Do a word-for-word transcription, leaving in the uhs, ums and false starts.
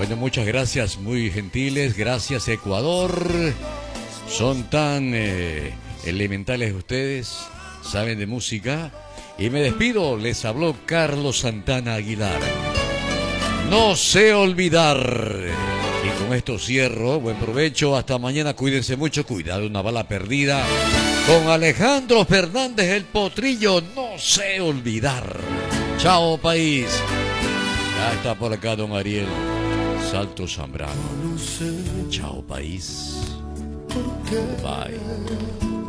Bueno, muchas gracias, muy gentiles. Gracias, Ecuador. Son tan eh, elementales ustedes, saben de música. Y me despido, les habló Carlos Santana Aguilar. No sé olvidar. Y con esto cierro. Buen provecho, hasta mañana. Cuídense mucho, cuidado, una bala perdida. Con Alejandro Fernández el Potrillo, no sé olvidar. Chao, país. Ya está por acá don Ariel Salto Zambrano. Chao, país. Bye.